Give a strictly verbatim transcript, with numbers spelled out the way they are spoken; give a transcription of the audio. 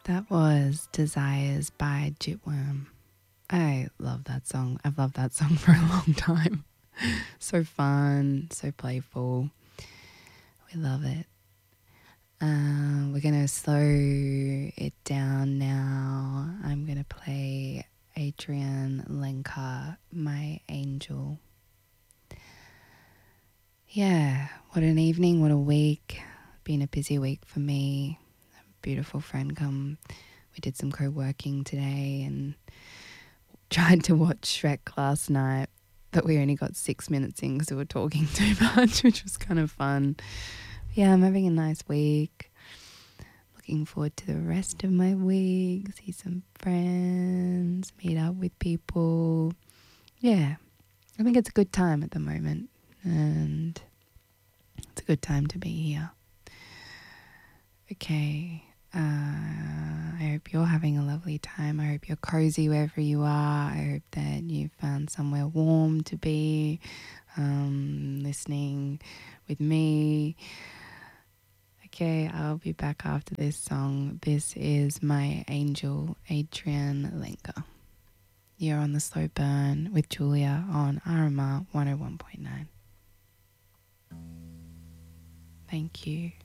That was Desires by Jitworm. I love that song. I've loved that song for a long time. So fun, so playful. We love it. Uh, we're going to slow it down now. I'm going to play Adrian Lenker, My Angel. Yeah, what an evening, what a week. Been a busy week for me. A beautiful friend come. We did some co-working today and tried to watch Shrek last night, but we only got six minutes in because we were talking too much, which was kind of fun. Yeah, I'm having a nice week. Looking forward to the rest of my week. See some friends, meet up with people. Yeah, I think it's a good time at the moment, and it's a good time to be here. Okay, uh, I hope you're having a lovely time. I hope you're cozy wherever you are. I hope that you found somewhere warm to be, um, listening with me. Okay, I'll be back after this song. This is My Angel, Adrian Lenker. You're on the Slow Burn with Julia on R M R one oh one point nine. Thank you.